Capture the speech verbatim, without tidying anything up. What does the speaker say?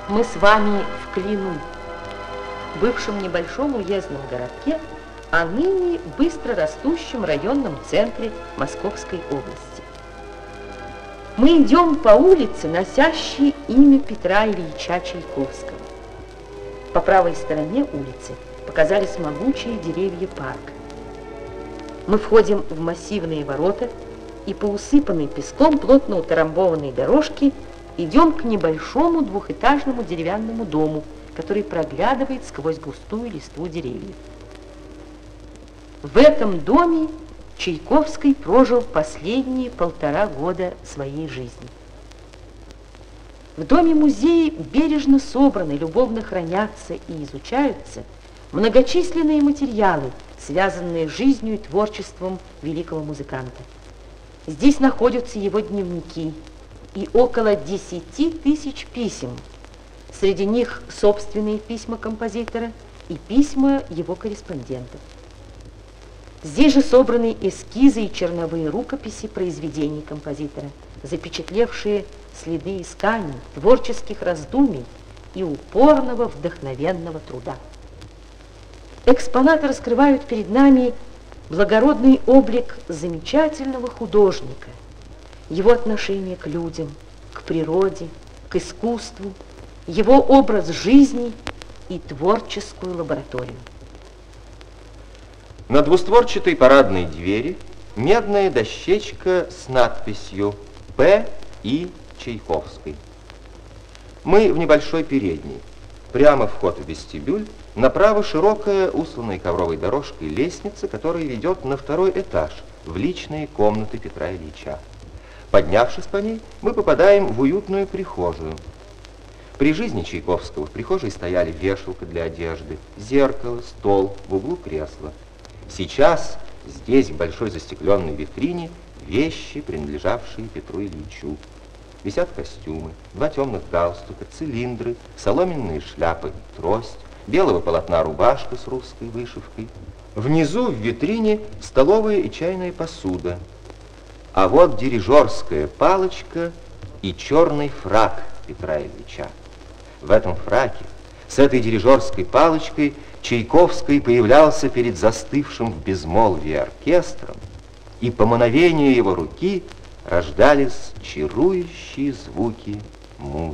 Мы с вами в Клину, бывшем небольшом уездном городке, а ныне быстро растущем районном центре Московской области. Мы идем по улице, носящей имя Петра Ильича Чайковского. По правой стороне улицы показались могучие деревья парка. Мы входим в массивные ворота и по усыпанной песком плотно утрамбованной дорожке идем к небольшому двухэтажному деревянному дому, который проглядывает сквозь густую листву деревьев. В этом доме Чайковский прожил последние полтора года своей жизни. В доме-музее бережно собраны, любовно хранятся и изучаются многочисленные материалы, связанные с жизнью и творчеством великого музыканта. Здесь находятся его дневники и около десяти тысяч писем. Среди них собственные письма композитора и письма его корреспондентов. Здесь же собраны эскизы и черновые рукописи произведений композитора, запечатлевшие следы исканий, творческих раздумий и упорного вдохновенного труда. Экспонаты раскрывают перед нами благородный облик замечательного художника, его отношение к людям, к природе, к искусству, его образ жизни и творческую лабораторию. На двустворчатой парадной двери медная дощечка с надписью «П. И. Чайковский». Мы в небольшой передней. Прямо вход в вестибюль, направо широкая, усланная ковровой дорожкой лестница, которая ведет на второй этаж, в личные комнаты Петра Ильича. Поднявшись по ней, мы попадаем в уютную прихожую. При жизни Чайковского в прихожей стояли вешалка для одежды, зеркало, стол, в углу кресло. Сейчас здесь, в большой застекленной витрине, вещи, принадлежавшие Петру Ильичу. Висят костюмы, два темных галстука, цилиндры, соломенные шляпы, трость, белого полотна рубашка с русской вышивкой. Внизу в витрине столовая и чайная посуда. А вот дирижерская палочка и черный фрак Петра Ильича. В этом фраке, с этой дирижерской палочкой, Чайковский появлялся перед застывшим в безмолвии оркестром, и по мановению его руки рождались чарующие звуки музыки.